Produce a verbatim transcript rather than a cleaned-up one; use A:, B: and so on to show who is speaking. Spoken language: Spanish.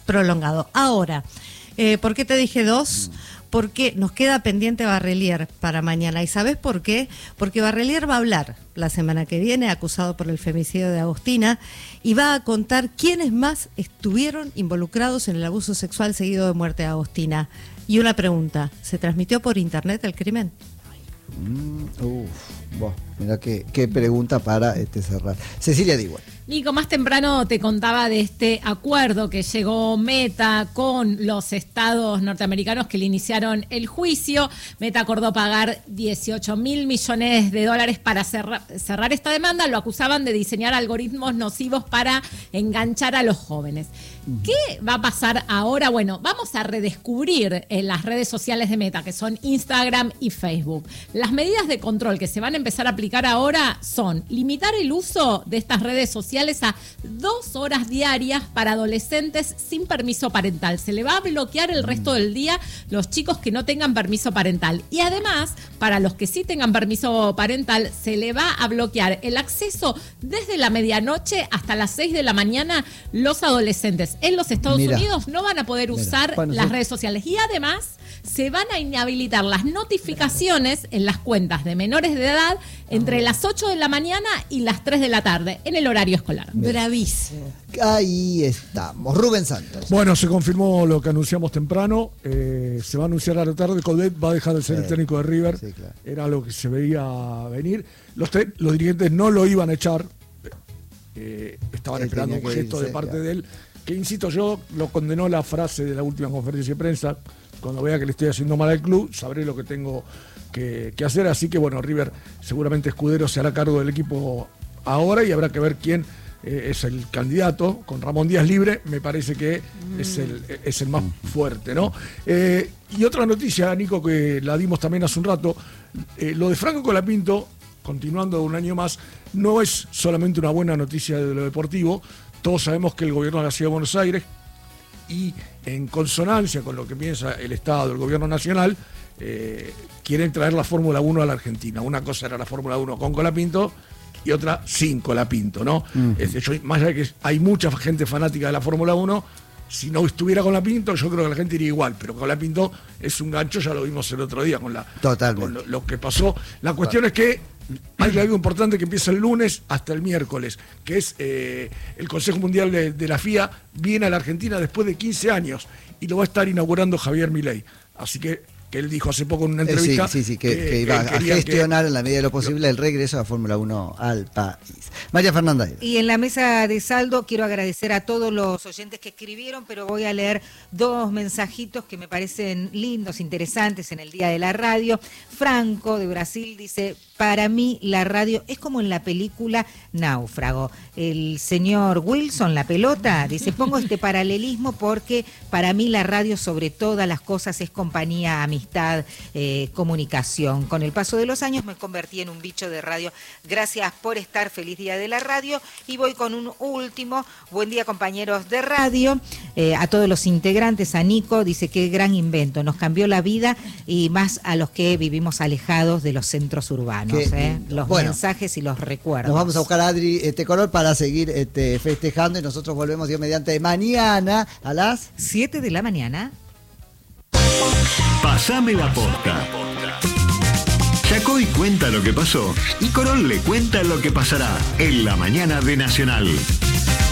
A: prolongado. Ahora, eh, ¿por qué te dije dos? Porque nos queda pendiente Barrelier para mañana. ¿Y sabés por qué? Porque Barrelier va a hablar la semana que viene, acusado por el femicidio de Agostina, y va a contar quiénes más estuvieron involucrados en el abuso sexual seguido de muerte de Agostina. Y una pregunta, ¿se transmitió por internet el crimen?
B: Mm, uf, bueno, mira qué, qué pregunta para este cerrar. Cecilia Diwan.
C: Nico, más temprano te contaba de este acuerdo que llegó Meta con los estados norteamericanos que le iniciaron el juicio. Meta acordó pagar dieciocho mil millones de dólares para cerrar, cerrar esta demanda. Lo acusaban de diseñar algoritmos nocivos para enganchar a los jóvenes. ¿Qué va a pasar ahora? Bueno, vamos a redescubrir en las redes sociales de Meta, que son Instagram y Facebook. Las medidas de control que se van a empezar a aplicar ahora son limitar el uso de estas redes sociales a dos horas diarias para adolescentes sin permiso parental. Se le va a bloquear el resto del día los chicos que no tengan permiso parental. Y además, para los que sí tengan permiso parental, se le va a bloquear el acceso desde la medianoche hasta las seis de la mañana. Los adolescentes en los Estados Mira, Unidos no van a poder mira, usar bueno, las sí. redes sociales. Y además, se van a inhabilitar las notificaciones en las cuentas de menores de edad entre las ocho de la mañana y las tres de la tarde, en el horario escolar.
A: Bravísimo.
B: Ahí estamos. Rubén Santos.
D: Bueno, se confirmó lo que anunciamos temprano. Eh, se va a anunciar a la tarde. Coudet va a dejar de ser sí. el técnico de River. Sí, claro. Era lo que se veía venir. Los, te- los dirigentes no lo iban a echar. Eh, estaban Él esperando un gesto irse, de parte claro. de él. Que, insisto yo, lo condenó la frase de la última conferencia de prensa. Cuando vea que le estoy haciendo mal al club, sabré lo que tengo que, que hacer. Así que, bueno, River, seguramente Escudero se hará cargo del equipo ahora y habrá que ver quién eh, es el candidato. Con Ramón Díaz libre, me parece que mm. es, el, es el más fuerte, ¿no? Eh, y otra noticia, Nico, que la dimos también hace un rato, eh, lo de Franco Colapinto, continuando un año más, no es solamente una buena noticia de lo deportivo. Todos sabemos que el gobierno de la Ciudad de Buenos Aires, y en consonancia con lo que piensa el Estado, el gobierno nacional, eh, quieren traer la Fórmula uno a la Argentina. Una cosa era la Fórmula uno con Colapinto y otra sin Colapinto, ¿no? Uh-huh. Es decir, yo, más allá de que hay mucha gente fanática de la Fórmula uno, si no estuviera Colapinto, yo creo que la gente iría igual, pero Colapinto es un gancho, ya lo vimos el otro día con, la, con lo, lo que pasó. La cuestión es que hay algo importante que empieza el lunes hasta el miércoles, que es eh, el Consejo Mundial de, de la F I A viene a la Argentina después de quince años y lo va a estar inaugurando Javier Milei. Así que, que él dijo hace poco en una entrevista...
B: Sí, sí, sí, que, eh, que iba a gestionar que, en la medida de lo posible el regreso a la Fórmula uno al país. María Fernanda.
E: Y en la mesa de saldo quiero agradecer a todos los oyentes que escribieron, pero voy a leer dos mensajitos que me parecen lindos, interesantes en el Día de la Radio. Franco de Brasil dice: para mí la radio es como en la película Náufrago. El señor Wilson, la pelota, dice: pongo este paralelismo porque para mí la radio sobre todas las cosas es compañía, amistad, eh, comunicación. Con el paso de los años me convertí en un bicho de radio. Gracias por estar, feliz Día de la Radio. Y voy con un último. Buen día, compañeros de radio. Eh, a todos los integrantes, a Nico, dice: qué gran invento, nos cambió la vida, y más a los que vivimos alejados de los centros urbanos. Eh, los bueno, mensajes y los recuerdos.
B: Nos vamos a buscar a Adri este color para seguir este, festejando, y nosotros volvemos Dios mediante mañana a las
E: siete de la mañana.
F: Pasame la posta. Yacoy cuenta lo que pasó y Corol le cuenta lo que pasará en la mañana de Nacional.